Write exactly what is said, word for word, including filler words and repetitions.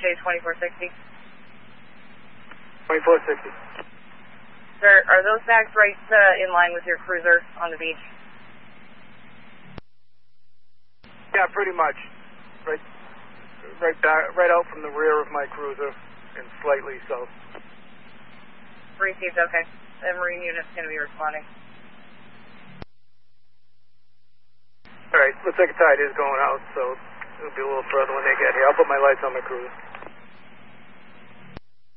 okay, twenty-four sixty. twenty-four sixty. Sir, are those bags right uh, in line with your cruiser on the beach? Yeah, pretty much. Right, right back, right out from the rear of my cruiser, and slightly south. Received, okay. The Marine unit's going to be responding. All right, looks like a tide is going out, so it'll be a little further when they get here. I'll put my lights on my cruiser.